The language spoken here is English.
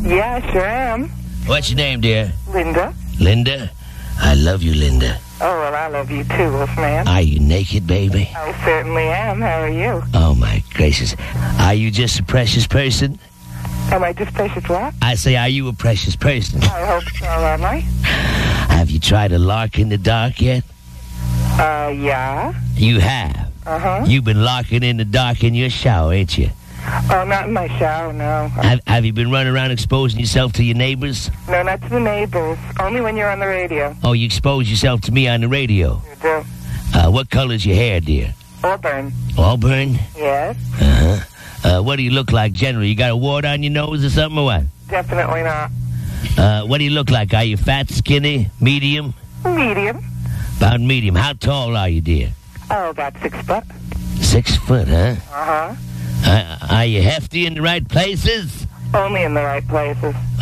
Yeah, I sure am. What's your name, dear? Linda. Linda? I love you, Linda. Oh, well, I love you too, Wolfman. Are you naked, baby? I certainly am. How are you? Oh, my gracious. Are you just a precious person? Am I just precious what? I say, are you a precious person? I hope so, am I? Have you tried a lark in the dark yet? Yeah. You have? Uh-huh. You've been larking in the dark in your shower, ain't you? Oh, not in my shower, no. Have you been running around exposing yourself to your neighbors? No, not to the neighbors. Only when you're on the radio. Oh, you expose yourself to me on the radio. You do. What color's your hair, dear? Auburn. Auburn? Yes. Uh-huh. What do you look like generally? You got a wart on your nose or something or what? Definitely not. What do you look like? Are you fat, skinny, medium? Medium. About medium. How tall are you, dear? Oh, about 6 foot. 6 foot, huh? Uh-huh. Are you hefty in the right places? Only in the right places.